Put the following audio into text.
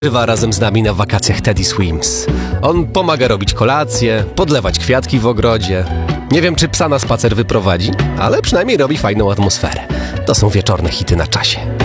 Bywa razem z nami na wakacjach Teddy Swims. On pomaga robić kolację, podlewać kwiatki w ogrodzie. Nie wiem, czy psa na spacer wyprowadzi, ale przynajmniej robi fajną atmosferę. To są wieczorne hity na czasie.